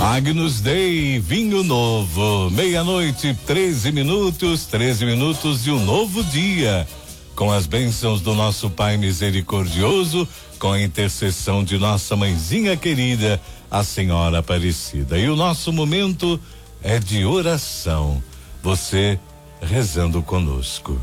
Agnus Dei, vinho novo, 12:13, 13 minutos de um novo dia. Com as bênçãos do nosso Pai misericordioso, com a intercessão de nossa mãezinha querida, a Senhora Aparecida. E o nosso momento é de oração. Você rezando conosco.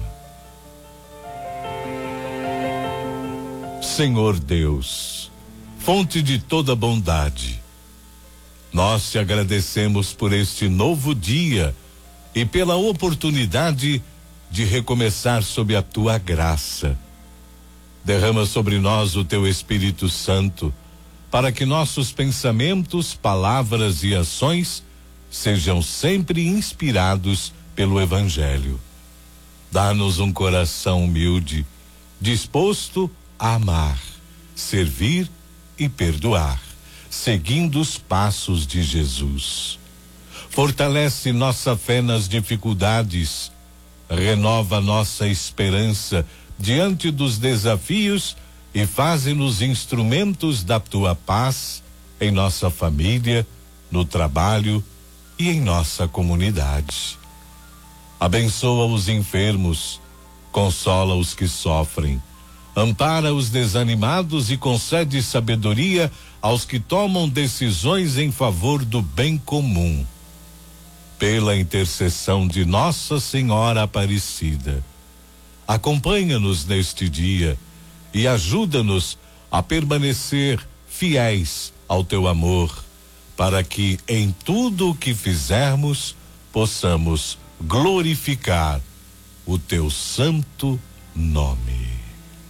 Senhor Deus, fonte de toda bondade, nós te agradecemos por este novo dia e pela oportunidade de recomeçar sob a tua graça. Derrama sobre nós o teu Espírito Santo, para que nossos pensamentos, palavras e ações sejam sempre inspirados pelo Evangelho. Dá-nos um coração humilde, disposto a amar, servir e perdoar, seguindo os passos de Jesus. Fortalece nossa fé nas dificuldades, renova nossa esperança diante dos desafios e faze-nos instrumentos da tua paz em nossa família, no trabalho e em nossa comunidade. Abençoa os enfermos, consola os que sofrem, ampara os desanimados e concede sabedoria aos que tomam decisões em favor do bem comum. Pela intercessão de Nossa Senhora Aparecida, acompanha-nos neste dia e ajuda-nos a permanecer fiéis ao teu amor, para que em tudo o que fizermos possamos glorificar o teu santo nome.